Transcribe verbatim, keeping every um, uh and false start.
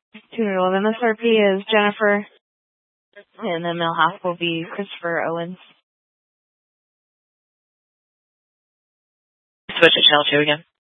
two eleven. This R P is Jennifer, and then male half will be Christopher Owens. Switch at channel two again.